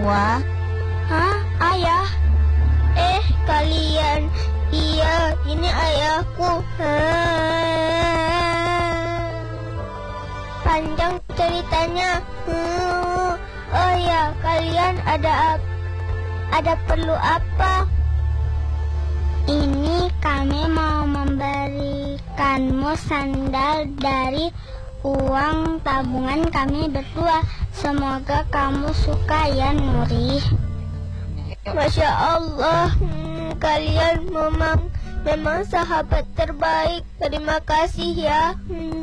Nawa. Hah? Ayah? Kalian? Iya, ini ayahku. Panjang ceritanya. Oh ya, kalian ada perlu apa? Ini kami mau memberikanmu sandal dari uang tabungan kami berdua. Semoga kamu suka ya, Nuri. Masya Allah, kalian memang sahabat terbaik. Terima kasih ya.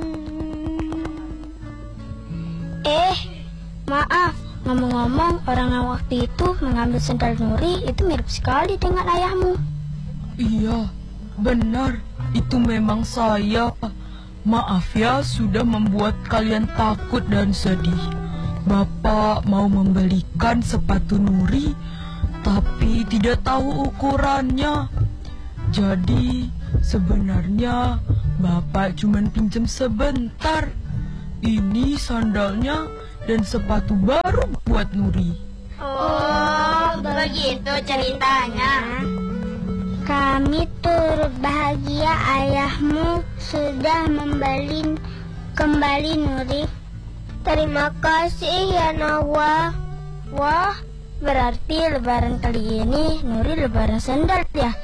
Maaf, ngomong-ngomong, orang yang waktu itu mengambil sandal Nuri itu mirip sekali dengan ayahmu. Iya, benar. Itu memang saya. Maaf ya sudah membuat kalian takut dan sedih. Bapak mau membelikan sepatu Nuri, tapi tidak tahu ukurannya. Jadi sebenarnya Bapak cuma pinjam sebentar. Ini sandalnya dan sepatu baru buat Nuri. Oh, begitu ceritanya. Kami turut bahagia ayahmu sudah kembali Nuri. Terima kasih ya, Nawa. Wah, berarti lebaran kali ini Nuri lebaran sandal ya.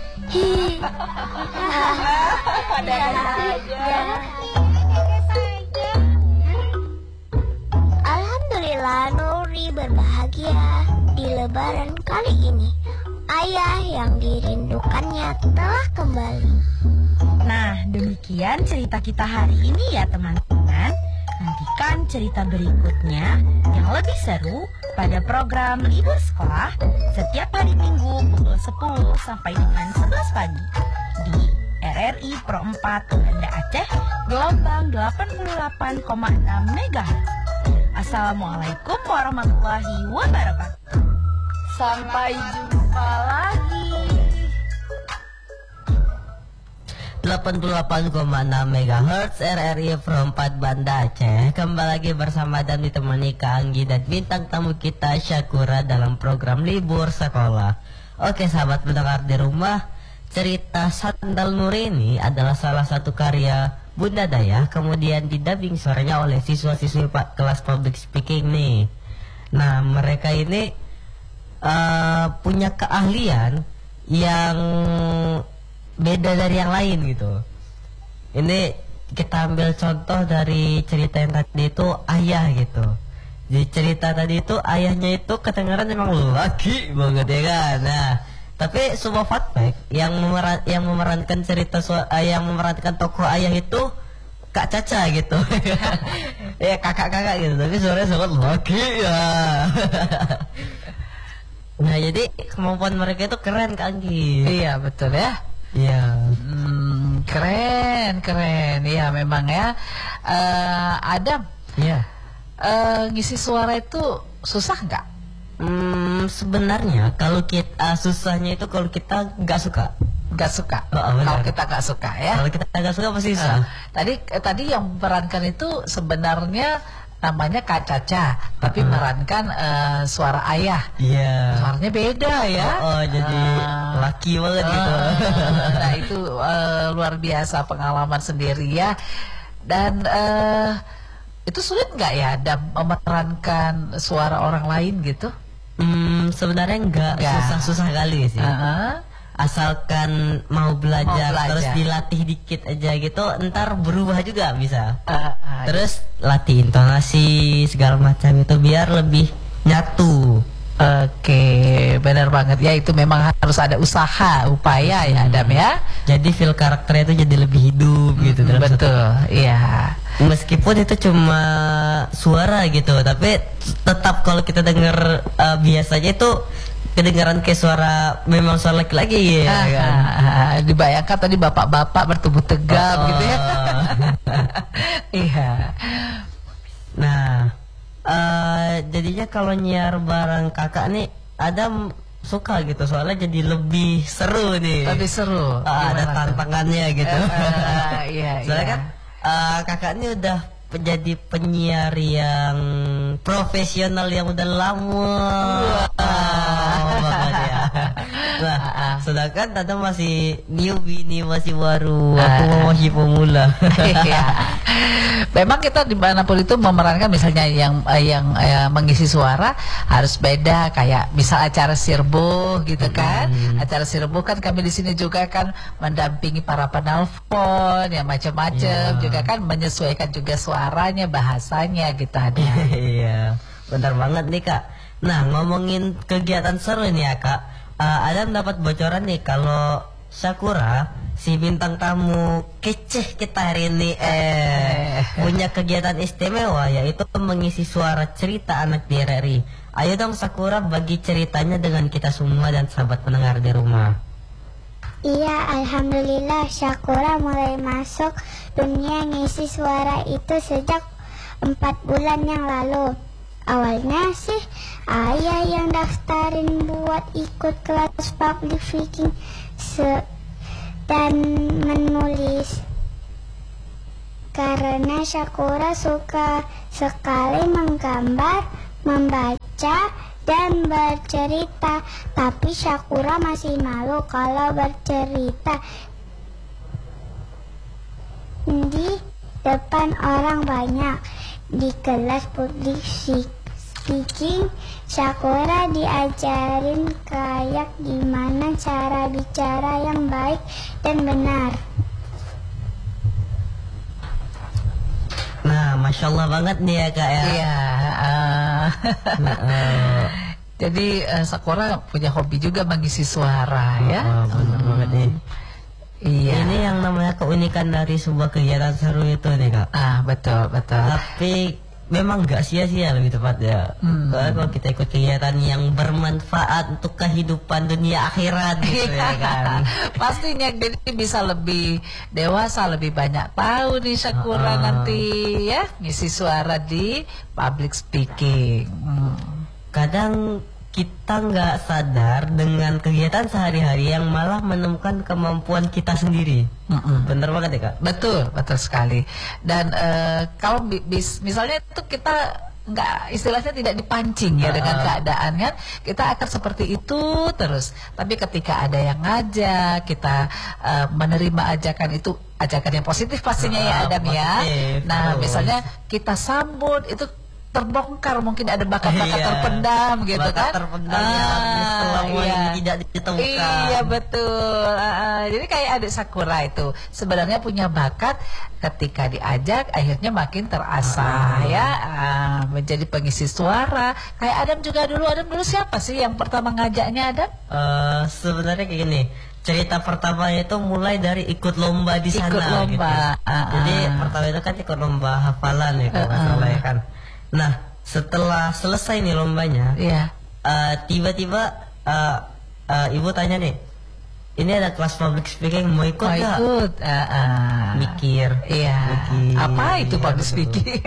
Alhamdulillah, Nuri berbahagia di lebaran kali ini. Ayah yang dirindukannya telah kembali. Nah, demikian cerita kita hari ini ya teman-teman. Nantikan cerita berikutnya yang lebih seru pada program Libur Sekolah setiap hari Minggu pukul 10 sampai dengan 11 pagi di RRI Pro 4 Banda Aceh, gelombang 88,6 MHz. Assalamualaikum warahmatullahi wabarakatuh. Sampai jumpa lagi. 88,6 MHz RRI Pro 4 Banda Aceh. Kembali lagi bersama dan ditemani Kak Anggi dan bintang tamu kita Syakura dalam program Libur Sekolah. Oke sahabat pendengar di rumah, cerita Sandal Nuri ini adalah salah satu karya Bunda Dayah, kemudian didubbing suaranya oleh siswa-siswi kelas public speaking nih. Nah mereka ini punya keahlian yang beda dari yang lain gitu. Ini kita ambil contoh dari cerita yang tadi itu ayah gitu. Di cerita tadi itu ayahnya itu kedengaran memang laki banget ya kan. Nah, tapi sebuah fun fact yang memerankan yang memerankan tokoh ayah itu Kak Caca gitu. Ya kakak-kakak gitu, tapi suaranya sangat laki ya. Nah jadi kemampuan mereka itu keren Kak Anggi. Iya betul ya. Iya. Keren. Iya memang ya. Adam. Iya. Ngisi suara itu susah nggak? Sebenarnya kalau kita susahnya itu kalau kita nggak suka. Nggak suka. Kalau kita nggak suka ya. Kalau kita nggak suka pasti susah. Tadi yang memerankan itu sebenarnya namanya Kak Caca, tapi memerankan suara ayah. Iya. Suaranya beda ya. Jadi laki banget gitu. Nah itu luar biasa pengalaman sendiri ya. Dan itu sulit nggak ya memerankan suara orang lain gitu? Sebenarnya nggak susah-susah kali sih. Asalkan mau belajar terus dilatih dikit aja gitu, ntar berubah juga bisa. Terus latih intonasi segala macam itu biar lebih nyatu. Oke, benar banget ya, itu memang harus ada upaya ya Adam ya. Jadi feel karakternya itu jadi lebih hidup gitu. Betul, iya. Meskipun itu cuma suara gitu, tapi tetap kalau kita dengar biasanya itu kedengaran kayak suara memang suara laki-laki ya kan? Dibayangkan tadi bapak-bapak bertubuh tegap gitu ya. Iya. Nah, jadinya kalau nyiar bareng kakak nih Adam suka gitu, soalnya jadi lebih seru nih. Lebih seru. Ada tantangannya gitu. Iya. Soalnya kan kakak ini udah menjadi penyiar yang profesional yang udah lama. sedangkan Tante masih newbie nih, masih baru. Aku masih pemula. Iya. Memang kita dimanapun itu memerankan, misalnya yang mengisi suara harus beda, kayak misal acara sirbo gitu kan. Acara sirbo kan kami di sini juga kan mendampingi para penelpon yang macam-macam, juga kan menyesuaikan juga suaranya, bahasanya gitu ada. Iya, benar banget nih Kak. Nah, ngomongin kegiatan seru nih ya Kak, Adam dapat bocoran nih kalau Sakura, si bintang tamu kece kita hari ini, punya kegiatan istimewa, yaitu mengisi suara cerita anak di RRI. Ayo dong Sakura, bagi ceritanya dengan kita semua dan sahabat pendengar di rumah. Iya, alhamdulillah Sakura mulai masuk dunia ngisi suara itu sejak 4 bulan yang lalu. Awalnya sih ayah yang daftarin buat ikut kelas public speaking dan menulis. Karena Sakura suka sekali menggambar, membaca, dan bercerita. Tapi Sakura masih malu kalau bercerita di depan orang banyak. Di kelas public speaking, Sakura diajarin kayak gimana cara bicara yang baik dan benar. Nah, Masya Allah banget nih ya Kak ya. Iya. Jadi Sakura punya hobi juga mengisi suara ya. Benar banget nih. Iya. Ini yang namanya keunikan dari sebuah kegiatan seru itu nih Kak. Betul. Tapi memang gak sia-sia lebih tepatnya. Soalnya kalau kita ikut kegiatan yang bermanfaat untuk kehidupan dunia akhirat gitu ya kan. Pastinya jadi bisa lebih dewasa, lebih banyak tahu nih Sakura nanti ya, ngisi suara di public speaking. Kadang kita nggak sadar dengan kegiatan sehari-hari yang malah menemukan kemampuan kita sendiri. Bener banget ya Kak? Betul sekali. Dan kalau misalnya itu kita nggak, istilahnya tidak dipancing ya dengan keadaan kan, kita akan seperti itu terus. Tapi ketika ada yang ngajak, kita menerima ajakan itu, ajakan yang positif pastinya ya Adam ya. Nah misalnya kita sambut itu, terbongkar mungkin ada bakat-bakat terpendam gitu bakat kan, terpendam yang selama ini tidak ditemukan. Iya betul. Jadi kayak adik Sakura itu sebenarnya punya bakat, ketika diajak akhirnya makin terasah ya, menjadi pengisi suara. Kayak Adam juga dulu. Adam dulu siapa sih yang pertama ngajaknya Adam? Sebenarnya kayak gini, cerita pertama itu mulai dari ikut lomba di sana. Ikut lomba. Gitu. Jadi pertama itu kan ikut lomba hafalan ya kalau nggak salah ya kan. Nah, setelah selesai nih lombanya, tiba-tiba ibu tanya nih, ini ada kelas public speaking, mau ikut nggak? Ikut. Mikir. Iya. Apa itu public speaking?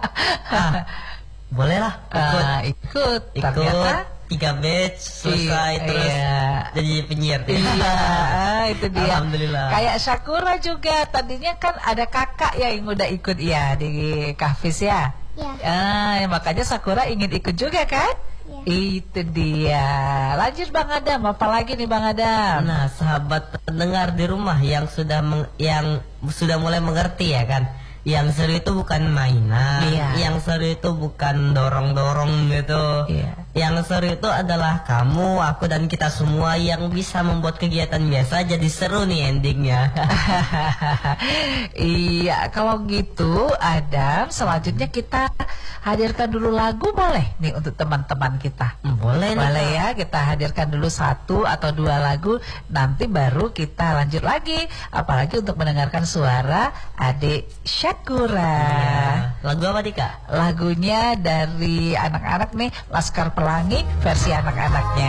Boleh lah, ikut. Ternyata 3 batch selesai terus jadi penyiar. Iya, itu dia. Alhamdulillah. Kayak Sakura juga tadinya kan ada kakak yang udah ikut ya di Kahfis ya. Ya. Makanya Sakura ingin ikut juga kan? Ya. Itu dia. Lanjut Bang Adam, apalagi nih Bang Adam? Nah, sahabat pendengar di rumah yang sudah mulai mengerti ya kan. Yang seru itu bukan mainan, yang seru itu bukan dorong-dorong gitu. Yang seru itu adalah kamu, aku, dan kita semua yang bisa membuat kegiatan biasa jadi seru nih endingnya. Iya, kalau gitu Adam, selanjutnya kita hadirkan dulu lagu, boleh nih untuk teman-teman kita? Boleh ya, kita hadirkan dulu 1 atau 2 lagu, nanti baru kita lanjut lagi. Apalagi untuk mendengarkan suara adik Sakura. Lagu apa nih Kak? Lagunya dari anak-anak nih, Laskar Pelangi versi anak-anaknya.